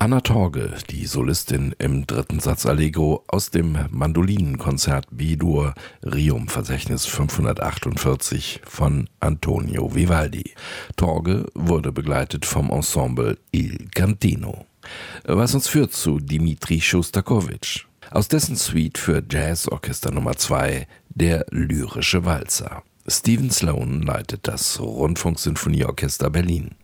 Anna Torge, die Solistin im dritten Satz Allegro aus dem Mandolinenkonzert B-Dur Requiem-Verzeichnis 548 von Antonio Vivaldi. Torge wurde begleitet vom Ensemble Il Cantino. Was uns führt zu Dmitri Schostakowitsch. Aus dessen Suite für Jazzorchester Nummer 2, der Lyrische Walzer. Stephen Sloan leitet das Rundfunksinfonieorchester Berlin.